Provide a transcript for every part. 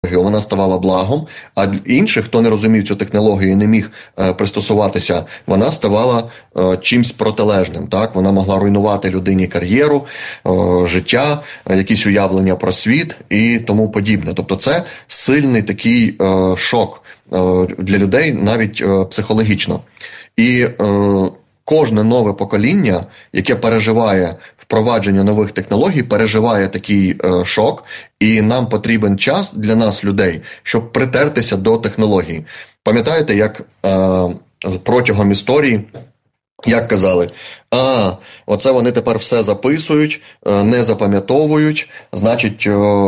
вона ставала благом, а інших, хто не розумів цю технологію і не міг пристосуватися, вона ставала чимсь протилежним. Так? Вона могла руйнувати людині кар'єру, життя, якісь уявлення про світ і тому подібне. Тобто це сильний такий шок для людей, навіть психологічно. І кожне нове покоління, яке переживає впровадження нових технологій, переживає такий шок, і нам потрібен час для нас, людей, щоб притертися до технологій. Пам'ятаєте, як протягом історії, як казали, оце вони тепер все записують, не запам'ятовують, значить,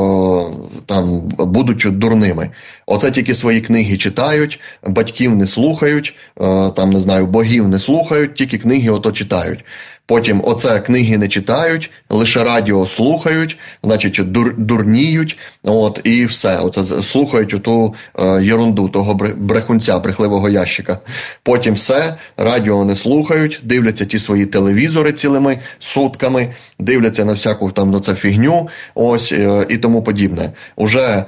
там, будуть дурними. Оце тільки свої книги читають, батьків не слухають, там, не знаю, богів не слухають, тільки книги ото читають. Потім оце книги не читають, лише радіо слухають, значить, дурніють, от, і все. Оце слухають оту єрунду, того брехунця, брехливого ящика. Потім все, радіо не слухають, дивляться ті свої телевізори цілими сутками, дивляться на всяку там на це фігню, ось, і тому подібне. Уже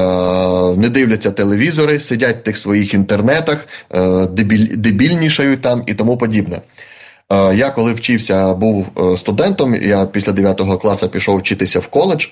не дивляться телевізори, сидять в тих своїх інтернетах, дебільнішають там і тому подібне. Я коли вчився, був студентом, я після 9 класу пішов вчитися в коледж,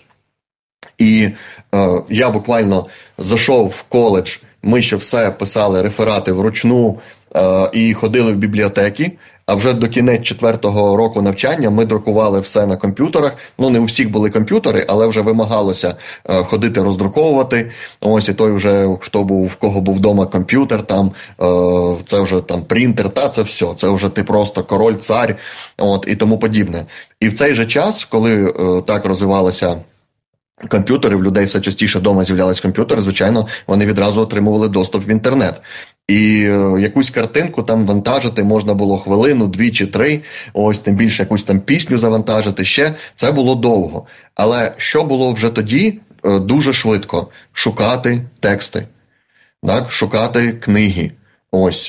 і я буквально зайшов в коледж, ми ще все писали реферати вручну і ходили в бібліотеки, а вже до кінець 4-го року навчання ми друкували все на комп'ютерах. Ну, не у всіх були комп'ютери, але вже вимагалося ходити роздруковувати. Ось і той вже, в кого був вдома комп'ютер, там, це вже там принтер, це все. Це вже ти просто король, цар, от, і тому подібне. І в цей же час, коли так розвивалися комп'ютери, в людей все частіше вдома з'являлись комп'ютери, звичайно, вони відразу отримували доступ в інтернет. І якусь картинку там вантажити можна було хвилину, 2 чи 3, ось тим більше якусь там пісню завантажити ще, це було довго. Але що було вже тоді? Дуже швидко шукати тексти, так? Шукати книги. Ось,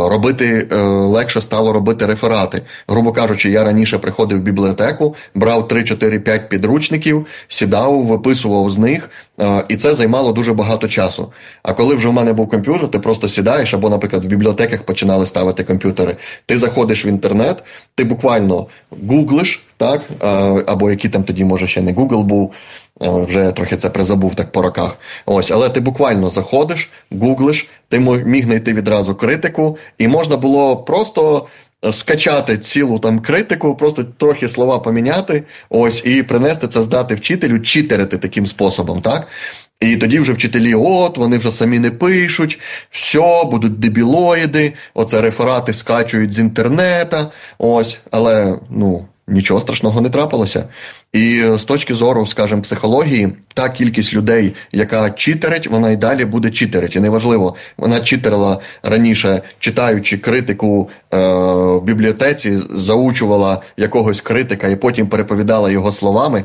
легше стало робити реферати. Грубо кажучи, я раніше приходив в бібліотеку, брав 3, 4, 5 підручників, сідав, виписував з них, і це займало дуже багато часу. А коли вже в мене був комп'ютер, ти просто сідаєш, або, наприклад, в бібліотеках починали ставити комп'ютери, ти заходиш в інтернет, ти буквально гуглиш, так, або який там тоді, може, ще не Google був, вже трохи це призабув так по роках. Ось, але ти буквально заходиш, гуглиш, ти міг знайти відразу критику, і можна було просто скачати цілу там критику, просто трохи слова поміняти, ось, і принести це, здати вчителю, читерити таким способом, так? І тоді вже вчителі, вони вже самі не пишуть, все, будуть дебілоїди, оце реферати скачують з інтернета, ось, але, нічого страшного не трапилося. І з точки зору, скажімо, психології, та кількість людей, яка читерить, вона і далі буде читерити. І неважливо, вона читерила раніше, читаючи критику в бібліотеці, заучувала якогось критика і потім переповідала його словами,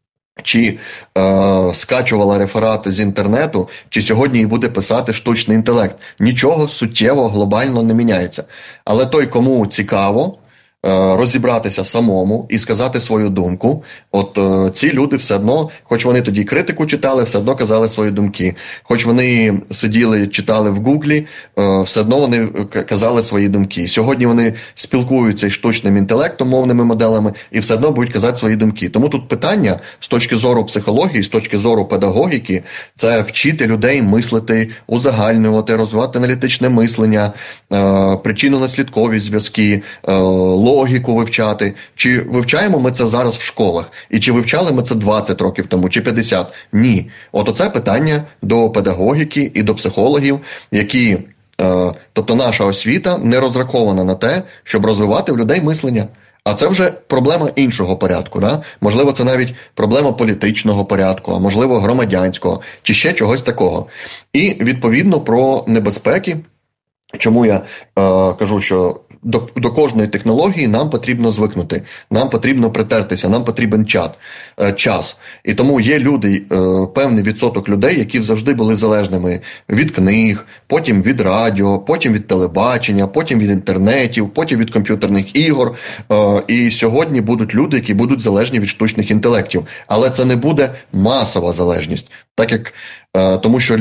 чи скачувала реферати з інтернету, чи сьогодні їй буде писати штучний інтелект. Нічого суттєво, глобально не міняється. Але той, кому цікаво розібратися самому і сказати свою думку, от ці люди все одно, хоч вони тоді критику читали, все одно казали свої думки. Хоч вони сиділи, читали в Гуглі, все одно вони казали свої думки. Сьогодні вони спілкуються із штучним інтелектом, мовними моделями, і все одно будуть казати свої думки. Тому тут питання з точки зору психології, з точки зору педагогіки, це вчити людей мислити, узагальнювати, розвивати аналітичне мислення, причинно-наслідкові зв'язки, логіку вивчати. Чи вивчаємо ми це зараз в школах? І чи вивчали ми це 20 років тому, чи 50? Ні. От оце питання до педагогіки і до психологів, які, тобто наша освіта не розрахована на те, щоб розвивати в людей мислення. А це вже проблема іншого порядку. Да? Можливо, це навіть проблема політичного порядку, а можливо громадянського, чи ще чогось такого. І відповідно про небезпеки, чому я кажу, що до кожної технології нам потрібно звикнути, нам потрібно притертися, нам потрібен час. І тому є люди, певний відсоток людей, які завжди були залежними від книг, потім від радіо, потім від телебачення, потім від інтернетів, потім від комп'ютерних ігор. І сьогодні будуть люди, які будуть залежні від штучних інтелектів. Але це не буде масова залежність, тому що